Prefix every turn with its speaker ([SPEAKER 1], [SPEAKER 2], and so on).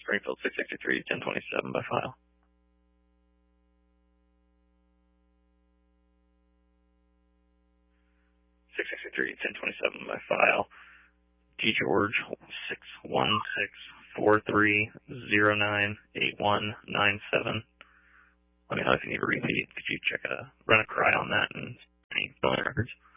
[SPEAKER 1] Springfield 663, 1027 by file. 663, 1027 by file. G. George 61643098197. Let me know if you need a repeat. Could you run a cry on that and any billing records?